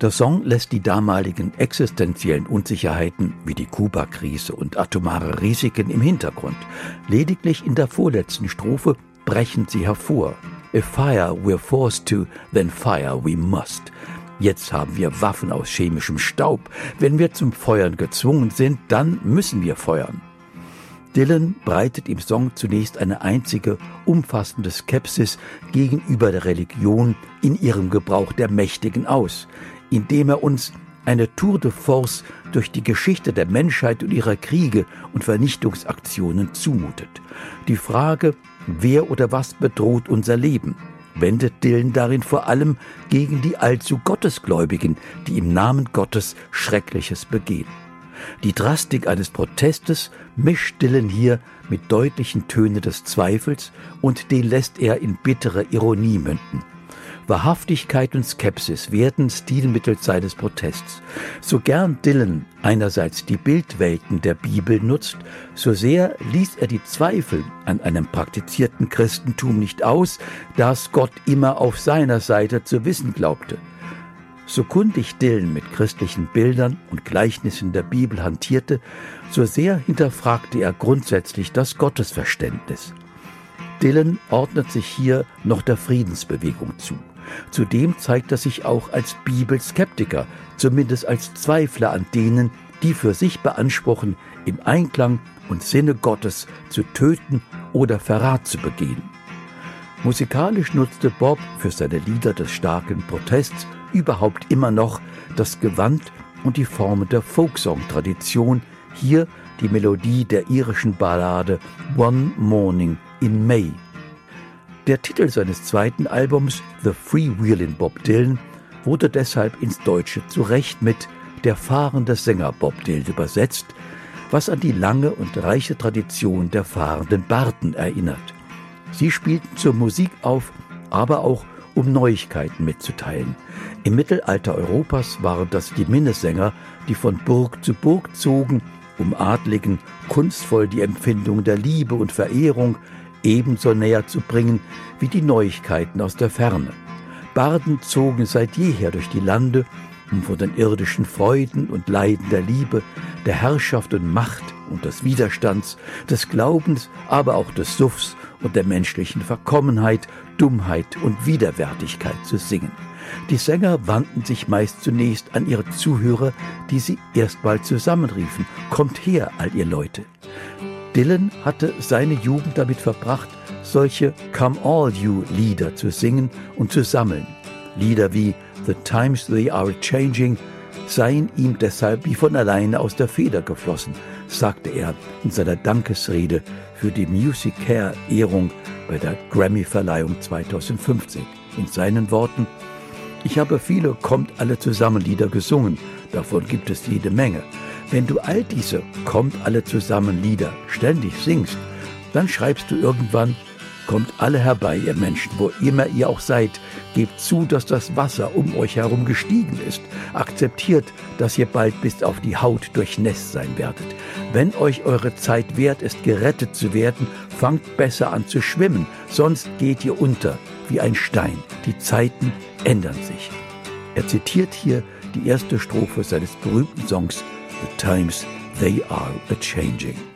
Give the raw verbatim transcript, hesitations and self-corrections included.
Der Song lässt die damaligen existenziellen Unsicherheiten wie die Kuba-Krise und atomare Risiken im Hintergrund. Lediglich in der vorletzten Strophe brechen sie hervor. If fire we're forced to, then fire we must. Jetzt haben wir Waffen aus chemischem Staub. Wenn wir zum Feuern gezwungen sind, dann müssen wir feuern. Dylan breitet im Song zunächst eine einzige, umfassende Skepsis gegenüber der Religion in ihrem Gebrauch der Mächtigen aus, indem er uns eine Tour de force durch die Geschichte der Menschheit und ihrer Kriege und Vernichtungsaktionen zumutet. Die Frage, wer oder was bedroht unser Leben, wendet Dylan darin vor allem gegen die allzu Gottesgläubigen, die im Namen Gottes Schreckliches begehen. Die Drastik eines Protestes mischt Dylan hier mit deutlichen Tönen des Zweifels und den lässt er in bittere Ironie münden. Wahrhaftigkeit und Skepsis werden Stilmittel seines Protests. So gern Dylan einerseits die Bildwelten der Bibel nutzt, so sehr ließ er die Zweifel an einem praktizierten Christentum nicht aus, das Gott immer auf seiner Seite zu wissen glaubte. So kundig Dylan mit christlichen Bildern und Gleichnissen der Bibel hantierte, so sehr hinterfragte er grundsätzlich das Gottesverständnis. Dylan ordnet sich hier noch der Friedensbewegung zu. Zudem zeigt er sich auch als Bibelskeptiker, zumindest als Zweifler an denen, die für sich beanspruchen, im Einklang und Sinne Gottes zu töten oder Verrat zu begehen. Musikalisch nutzte Bob für seine Lieder des starken Protests überhaupt immer noch das Gewand und die Formen der Folksong-Tradition, hier die Melodie der irischen Ballade One Morning in May. Der Titel seines zweiten Albums, The Freewheelin' Bob Dylan, wurde deshalb ins Deutsche zu Recht mit Der fahrende Sänger Bob Dylan übersetzt, was an die lange und reiche Tradition der fahrenden Barden erinnert. Sie spielten zur Musik auf, aber auch um Neuigkeiten mitzuteilen. Im Mittelalter Europas waren das die Minnesänger, die von Burg zu Burg zogen, um Adligen kunstvoll die Empfindung der Liebe und Verehrung ebenso näher zu bringen wie die Neuigkeiten aus der Ferne. Barden zogen seit jeher durch die Lande, um von den irdischen Freuden und Leiden der Liebe, der Herrschaft und Macht und des Widerstands, des Glaubens, aber auch des Suffs und der menschlichen Verkommenheit, Dummheit und Widerwärtigkeit zu singen. Die Sänger wandten sich meist zunächst an ihre Zuhörer, die sie erstmal zusammenriefen: »Kommt her, all ihr Leute!« Dylan hatte seine Jugend damit verbracht, solche Come All You Lieder zu singen und zu sammeln. Lieder wie The Times They Are Changing seien ihm deshalb wie von alleine aus der Feder geflossen, sagte er in seiner Dankesrede für die MusiCare-Ehrung bei der Grammy-Verleihung zweitausendfünfzehn. In seinen Worten: »Ich habe viele Kommt alle zusammen Lieder gesungen, davon gibt es jede Menge. Wenn du all diese Kommt alle zusammen Lieder ständig singst, dann schreibst du irgendwann: Kommt alle herbei, ihr Menschen, wo immer ihr auch seid, gebt zu, dass das Wasser um euch herum gestiegen ist, akzeptiert, dass ihr bald bis auf die Haut durchnässt sein werdet. Wenn euch eure Zeit wert ist, gerettet zu werden, fangt besser an zu schwimmen, sonst geht ihr unter wie ein Stein. Die Zeiten ändern sich.« Er zitiert hier die erste Strophe seines berühmten Songs The Times They Are A-Changing.